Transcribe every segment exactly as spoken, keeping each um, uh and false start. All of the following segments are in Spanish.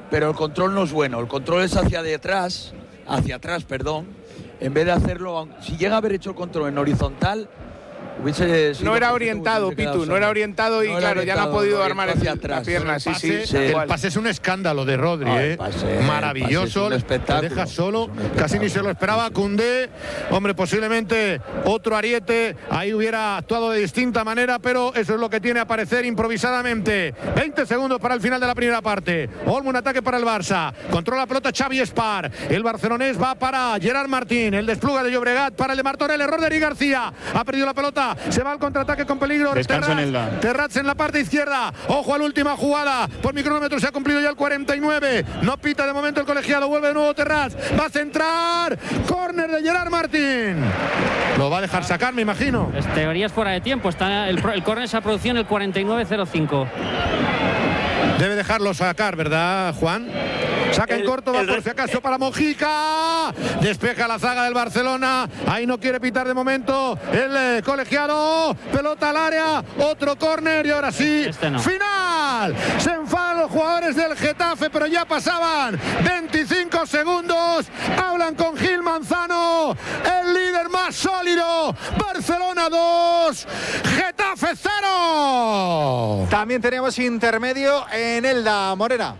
pero el control no es bueno. El control es hacia detrás, hacia atrás, perdón, en vez de hacerlo, si llega a haber hecho el control en horizontal, hubiese sido no era orientado, Pitu, no era orientado y no claro, orientado, ya no ha podido armar hacia atrás. La pierna, sí, pase, sí, sí. El pase es un escándalo de Rodri, no, ¿eh? Pase, maravilloso, le deja solo, casi ni se lo esperaba Koundé. Hombre, posiblemente otro ariete, ahí hubiera actuado de distinta manera, pero eso es lo que tiene aparecer improvisadamente. veinte segundos para el final de la primera parte. Olmo, un ataque para el Barça, controla la pelota Xavi Espar, el barcelonés va para Gerard Martín, el despluga de Llobregat para el de Martorell, error de Eric García, ha perdido la pelota, se va al contraataque con peligro. Descanso en Elda. Terrats en la parte izquierda. Ojo a la última jugada. Por mi cronómetro se ha cumplido ya el cuarenta y nueve. No pita de momento el colegiado. Vuelve de nuevo Terrats. Va a centrar. Córner de Gerard Martín. Lo va a dejar sacar, me imagino. Es teorías fuera de tiempo. Está el, el córner se ha producido en el cuarenta y nueve cero cinco. Debe dejarlo sacar, ¿verdad, Juan? Saca en corto, va por si acaso para Mojica. Despeja la zaga del Barcelona. Ahí no quiere pitar de momento el eh, colegiado. Pelota al área. Otro córner y ahora sí. Este no. ¡Final! Se enfadan los jugadores del Getafe, pero ya pasaban veinticinco segundos. Hablan con Gil Manzano. El líder más sólido. Barcelona dos. Getafe cero. También tenemos intermedio en Elda, Morena.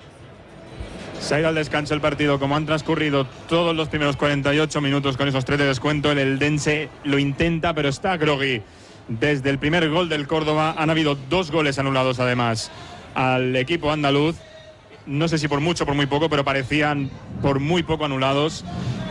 Se ha ido al descanso el partido, como han transcurrido todos los primeros cuarenta y ocho minutos con esos tres de descuento. El Eldense lo intenta, pero está groggy. Desde el primer gol del Córdoba han habido dos goles anulados además al equipo andaluz. No sé si por mucho o por muy poco, pero parecían por muy poco anulados.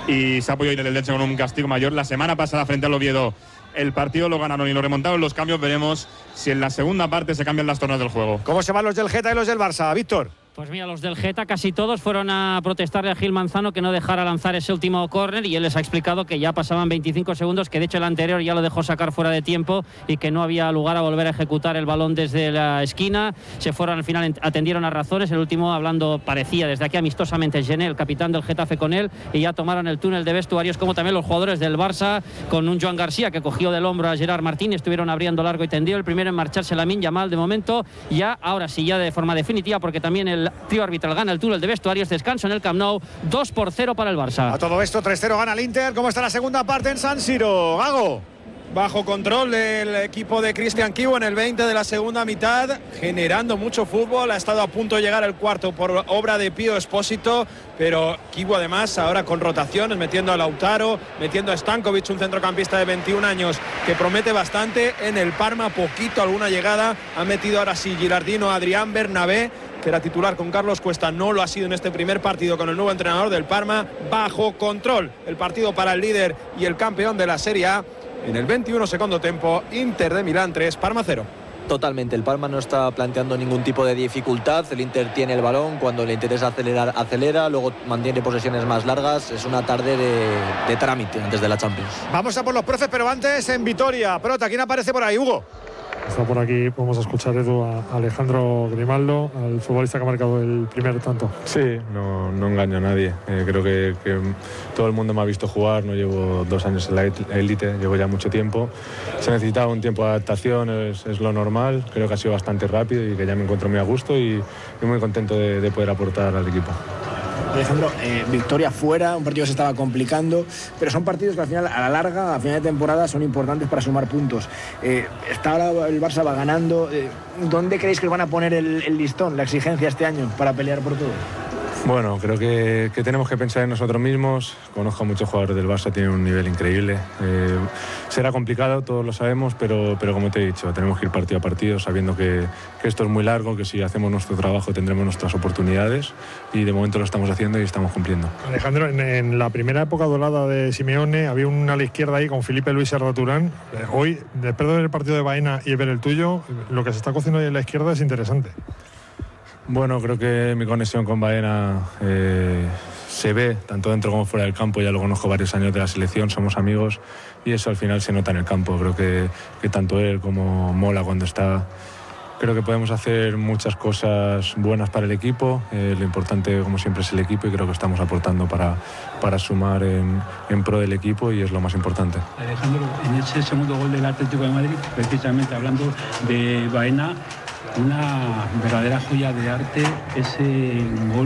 Y se ha podido ir el Eldense con un castigo mayor. La semana pasada frente al Oviedo el partido lo ganaron y lo remontaron los cambios. Veremos si en la segunda parte se cambian las tornas del juego. ¿Cómo se van los del Geta y los del Barça, Víctor? Pues mira, los del Geta casi todos fueron a protestarle a Gil Manzano que no dejara lanzar ese último córner y él les ha explicado que ya pasaban veinticinco segundos, que de hecho el anterior ya lo dejó sacar fuera de tiempo y que no había lugar a volver a ejecutar el balón desde la esquina. Se fueron al final, atendieron a razones, el último hablando parecía desde aquí amistosamente Gené, el capitán del Getafe, con él, y ya tomaron el túnel de vestuarios, como también los jugadores del Barça, con un Joan García que cogió del hombro a Gerard Martín, estuvieron abriendo largo y tendido. El primero en marcharse Lamine Yamal de momento, ya ahora sí, ya de forma definitiva, porque también el trío arbitral gana el túnel de vestuarios. Descanso en el Camp Nou, dos por cero para el Barça. A todo esto, tres cero gana el Inter. ¿Cómo está la segunda parte en San Siro? Gago. Bajo control del equipo de Cristian Kiwo en el veinte de la segunda mitad, generando mucho fútbol. Ha estado a punto de llegar al cuarto por obra de Pío Expósito, pero Kiwo además ahora con rotaciones, metiendo a Lautaro, metiendo a Stankovic, un centrocampista de veintiún años que promete bastante. En el Parma poquito, alguna llegada. Ha metido ahora sí Girardino, Adrián Bernabé, que era titular con Carlos Cuesta, no lo ha sido en este primer partido con el nuevo entrenador del Parma. Bajo control el partido para el líder y el campeón de la Serie A. En el veintiuno segundo tiempo, Inter de Milán tres, Parma cero. Totalmente, el Parma no está planteando ningún tipo de dificultad. El Inter tiene el balón, cuando le interesa acelerar, acelera, luego mantiene posesiones más largas. Es una tarde de, de trámite antes de la Champions. Vamos a por los profes, pero antes en Vitoria. Prota, ¿quién aparece por ahí, Hugo? Está por aquí, vamos a escuchar, Edu, a Alejandro Grimaldo, al futbolista que ha marcado el primer tanto. Sí, no, no engaño a nadie. Eh, creo que, que todo el mundo me ha visto jugar, no llevo dos años en la élite, llevo ya mucho tiempo. Se necesitaba un tiempo de adaptación, es, es lo normal. Creo que ha sido bastante rápido y que ya me encuentro muy a gusto y, y muy contento de, de poder aportar al equipo. Alejandro, eh, victoria fuera, un partido que se estaba complicando, pero son partidos que al final, a la larga, a final de temporada, son importantes para sumar puntos. Eh, está ahora el Barça va ganando. Eh, ¿Dónde creéis que van a poner el, el listón, la exigencia este año para pelear por todo? Bueno, creo que, que tenemos que pensar en nosotros mismos. Conozco a muchos jugadores del Barça, tienen un nivel increíble. Eh, será complicado, todos lo sabemos, pero, pero como te he dicho, tenemos que ir partido a partido sabiendo que, que esto es muy largo, que si hacemos nuestro trabajo tendremos nuestras oportunidades y de momento lo estamos haciendo y estamos cumpliendo. Alejandro, en, en la primera época dorada de Simeone había un a la izquierda ahí con Felipe Luis y Arda Turán. Eh, hoy, después de ver el partido de Baena y ver el tuyo, lo que se está cociendo ahí en la izquierda es interesante. Bueno, creo que mi conexión con Baena eh, se ve, tanto dentro como fuera del campo. Ya lo conozco varios años de la selección, somos amigos y eso al final se nota en el campo. Creo que, que tanto él como Mola cuando está, creo que podemos hacer muchas cosas buenas para el equipo. Eh, lo importante, como siempre, es el equipo y creo que estamos aportando para, para sumar en, en pro del equipo y es lo más importante. Alejandro, en ese segundo gol del Atlético de Madrid, precisamente hablando de Baena, una verdadera joya de arte ese gol